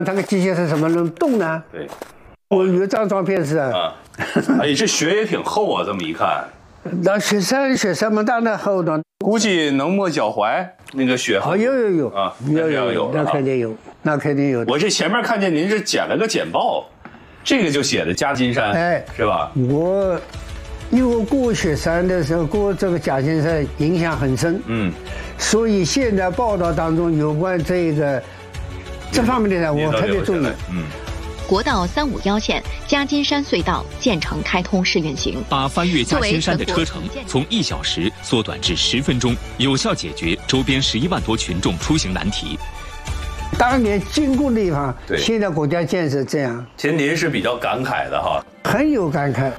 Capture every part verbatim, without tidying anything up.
那个机械是什么能动呢？ 对， 我有张照片是啊， 哎，这雪也挺厚啊，这么一看， 那雪山雪山么大那厚的， 估计能没脚踝那个雪厚。 哦，有有有啊， 有有有，那肯定有，那肯定有。 我这前面看见您是剪了个简报，这个就写的夹金山，哎，是吧？ 我因为我过雪山的时候，过这个夹金山影响很深，嗯，所以现在报道当中有关这个这方面的，我特别注意，嗯。 国道三五幺线夹金山隧道建成开通试运行， 把翻越夹金山的车程从一小时缩短至十分钟，有效解决周边十一万多群众出行难题。 当年经过的地方，现在国家建设这样， 其实您是比较感慨的哈， 很有感慨。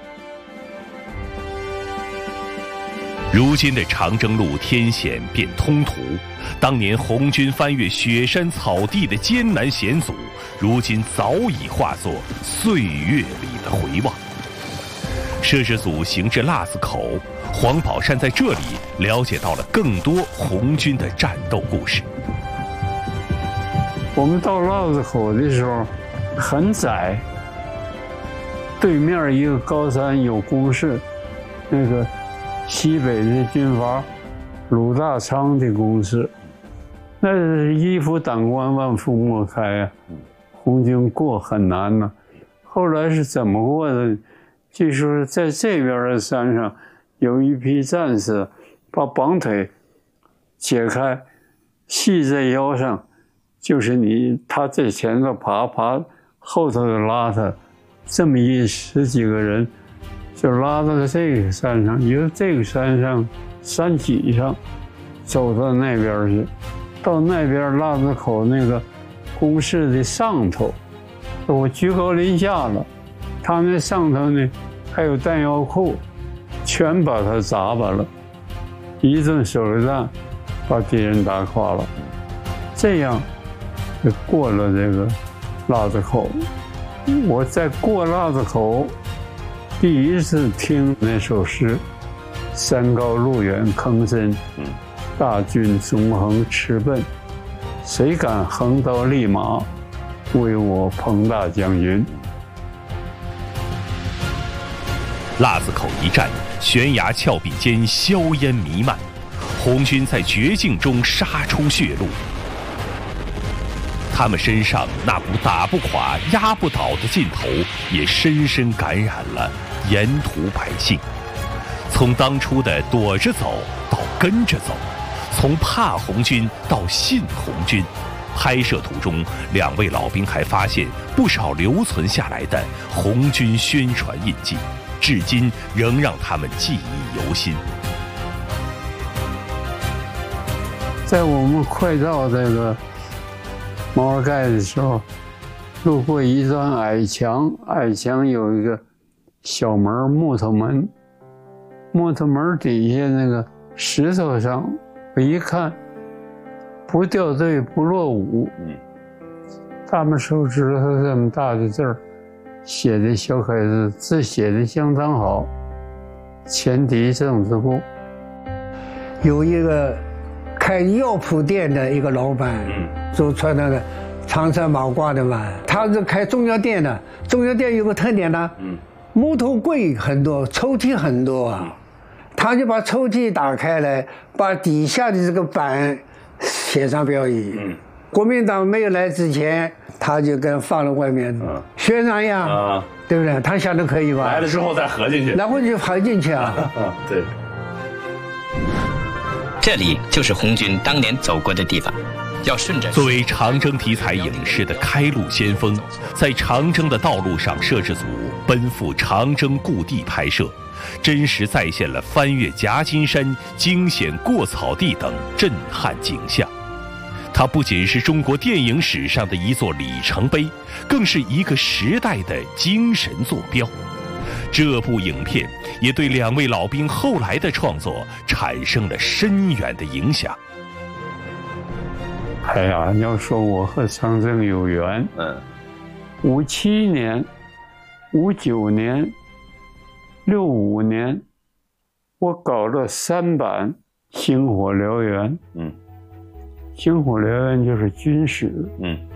如今的长征路天险变通途，当年红军翻越雪山草地的艰难险阻，如今早已化作岁月里的回望。摄制组行至腊子口，黄宝山在这里了解到了更多红军的战斗故事。 我们到腊子口的时候很窄，对面一个高山有工事，那个西北的军阀鲁大昌的公司，那是一夫当关万夫莫开啊，红军过很难呢、啊。后来是怎么过的？据说在这边的山上有一批战士把绑腿解开，系在腰上，就是你他在前头爬，爬后头就拉他，这么一十几个人。就拉到了这个山上，由这个山上山脊上走到那边去，到那边腊子口那个工事的上头，我居高临下了，他那上头呢还有弹药库，全把他砸巴了，一顿手榴弹把敌人打垮了，这样就过了这个腊子口。我在过腊子口第一次听那首诗：“山高路远坑深，大军纵横驰奔，谁敢横刀立马，为我彭大将军。” 腊子口一战，悬崖峭壁间硝烟弥漫，红军在绝境中杀出血路。他们身上那股打不垮、压不倒的劲头，也深深感染了沿途百姓。从当初的躲着走到跟着走，从怕红军到信红军。拍摄途中，两位老兵还发现不少留存下来的红军宣传印记，至今仍让他们记忆犹新。 在我们快到这个毛尔盖的时候，路过一段矮墙，矮墙有一个小门，木头门，木头门底下那个石头上，我一看，不掉队不落伍，大拇手指头这么大的字儿，写的小楷字，字写的相当好，前敌政治部。 有一个开药铺店的一个老板，就穿那个长衫马褂的嘛，他是开中药店的。中药店有个特点呢，嗯，木头柜很多，抽屉很多啊，嗯、他就把抽屉打开来，把底下的这个板写上标语。嗯，国民党没有来之前，他就跟放在外面、嗯、宣传呀，啊，对不对？他想的可以吧？ 来了之后再合进去， 然后就合进去啊。 啊，对。 这里就是红军当年走过的地方，要顺着。 作为长征题材影视的开路先锋，在长征的道路上，摄制组奔赴长征故地拍摄，真实再现了翻越夹金山、惊险过草地等震撼景象。它不仅是中国电影史上的一座里程碑，更是一个时代的精神坐标。这部影片也对两位老兵后来的创作产生了深远的影响。 哎呀，要说我和长征有缘，嗯，五七年、五九年、六五年，我搞了三版《星火燎原》，嗯，《星火燎原》就是军史，嗯。